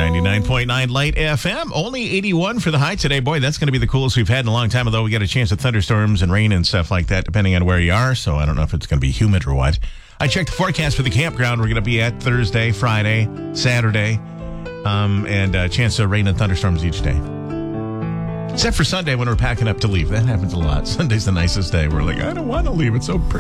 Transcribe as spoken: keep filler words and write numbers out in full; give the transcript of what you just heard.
ninety-nine point nine Light F M. Only eighty-one for the high today. Boy, that's going to be the coolest we've had in a long time, although we get a chance of thunderstorms and rain and stuff like that, depending on where you are. So I don't know if it's going to be humid or what. I checked the forecast for the campground. We're going to be at Thursday, Friday, Saturday, um, and a chance of rain and thunderstorms each day. Except for Sunday when we're packing up to leave. That happens a lot. Sunday's the nicest day. We're like, I don't want to leave. It's so pretty.